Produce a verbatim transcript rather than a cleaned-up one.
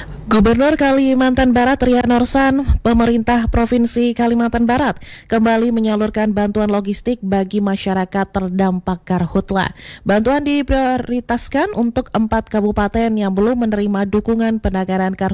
Gubernur Kalimantan Barat Ria Norsan, pemerintah Provinsi Kalimantan Barat kembali menyalurkan bantuan logistik bagi masyarakat terdampak karhutla. Bantuan diprioritaskan untuk empat kabupaten yang belum menerima dukungan penanganan karhutla